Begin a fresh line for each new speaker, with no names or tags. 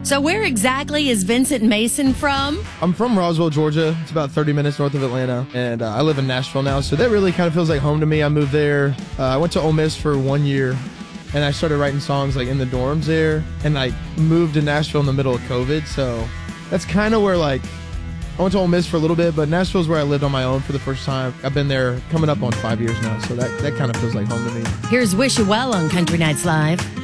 So where exactly is Vincent Mason from?
I'm from Roswell, Georgia. It's about 30 minutes north of Atlanta. And I live in Nashville now, so that really kind of feels like home to me. I moved there. I went to Ole Miss for 1 year, and I started writing songs like in the dorms there. And I moved to Nashville in the middle of COVID, so that's kind of where I went to Ole Miss for a little bit, but Nashville's where I lived on my own for the first time. I've been there coming up on 5 years now, so that kind of feels like home to me.
Here's Wish You Well on Country Nights Live.